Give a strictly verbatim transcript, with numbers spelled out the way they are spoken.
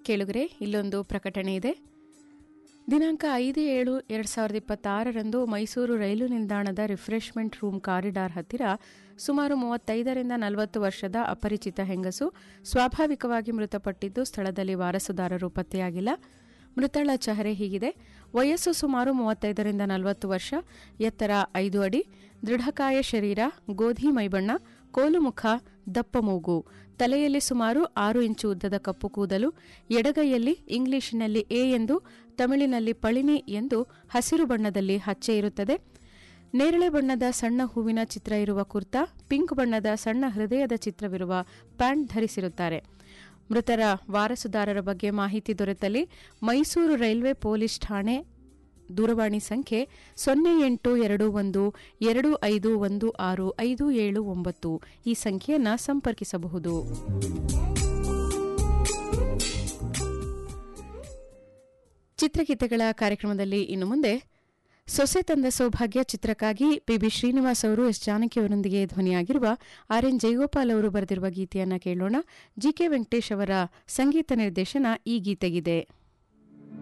ಕೇಳುಗರೆ, ಇಲ್ಲೊಂದು ಪ್ರಕಟಣೆ ಇದೆ. ದಿನಾಂಕ ಐದು ಏಳು ಎರಡು ಸಾವಿರದ ಇಪ್ಪತ್ತಾರರಂದು ಮೈಸೂರು ರೈಲು ನಿಲ್ದಾಣದ ರಿಫ್ರೆಶ್ಮೆಂಟ್ ರೂಮ್ ಕಾರಿಡಾರ್ ಹತ್ತಿರ ಸುಮಾರು ಮೂವತ್ತೈದರಿಂದ ನಲವತ್ತು ವರ್ಷದ ಅಪರಿಚಿತ ಹೆಂಗಸು ಸ್ವಾಭಾವಿಕವಾಗಿ ಮೃತಪಟ್ಟಿದ್ದು, ಸ್ಥಳದಲ್ಲಿ ವಾರಸುದಾರರು ಪತ್ತೆಯಾಗಿಲ್ಲ. ಮೃತಳ ಚಹರೆ ಹೀಗಿದೆ: ವಯಸ್ಸು ಸುಮಾರು ಮೂವತ್ತೈದರಿಂದ ನಲವತ್ತು ವರ್ಷ, ಎತ್ತರ ಐದು ಅಡಿ, ದೃಢಕಾಯ ಶರೀರ, ಗೋಧಿ ಮೈಬಣ್ಣ, ಕೋಲು ಮುಖ, ದಪ್ಪ ಮೂಗು, ತಲೆಯಲ್ಲಿ ಸುಮಾರು ಆರು ಇಂಚು ಉದ್ದದ ಕಪ್ಪು ಕೂದಲು, ಎಡಗೈಯಲ್ಲಿ ಇಂಗ್ಲಿಷಿನಲ್ಲಿ ಎ ಎಂದು, ತಮಿಳಿನಲ್ಲಿ ಪಳಿನಿ ಎಂದು ಹಸಿರು ಬಣ್ಣದಲ್ಲಿ ಹಚ್ಚೆ ಇರುತ್ತದೆ. ನೇರಳೆ ಬಣ್ಣದ ಸಣ್ಣ ಹೂವಿನ ಚಿತ್ರ ಇರುವ ಕುರ್ತಾ, ಪಿಂಕ್ ಬಣ್ಣದ ಸಣ್ಣ ಹೃದಯದ ಚಿತ್ರವಿರುವ ಪ್ಯಾಂಟ್ ಧರಿಸಿರುತ್ತಾರೆ. ಮೃತರ ವಾರಸುದಾರರ ಬಗ್ಗೆ ಮಾಹಿತಿ ದೊರೆತಲ್ಲಿ ಮೈಸೂರು ರೈಲ್ವೆ ಪೊಲೀಸ್ ಠಾಣೆ ದೂರವಾಣಿ ಸಂಖ್ಯೆ ಸೊನ್ನೆ ಎಂಟು ಎರಡು ಒಂದು ಎರಡು ಐದು ಒಂದು ಆರು ಐದು ಏಳು ಒಂಬತ್ತು ಈ ಸಂಖ್ಯೆಯನ್ನು ಸಂಪರ್ಕಿಸಬಹುದು. ಚಿತ್ರಗೀತೆಗಳ ಕಾರ್ಯಕ್ರಮದಲ್ಲಿ ಇನ್ನು ಮುಂದೆ ಸೊಸೆ ತಂದ ಸೌಭಾಗ್ಯ ಚಿತ್ರಕ್ಕಾಗಿ ಪಿಬಿ ಶ್ರೀನಿವಾಸ್ ಅವರು ಎಸ್ ಜಾನಕಿ ಅವರೊಂದಿಗೆ ಧ್ವನಿಯಾಗಿರುವ ಆರ್ ಎನ್ ಜಯಗೋಪಾಲ್ ಅವರು ಬರೆದಿರುವ ಗೀತೆಯನ್ನು ಕೇಳೋಣ. ಜಿ ಕೆ ವೆಂಕಟೇಶ್ ಅವರ ಸಂಗೀತ ನಿರ್ದೇಶನ ಈ ಗೀತೆಗಿದೆ.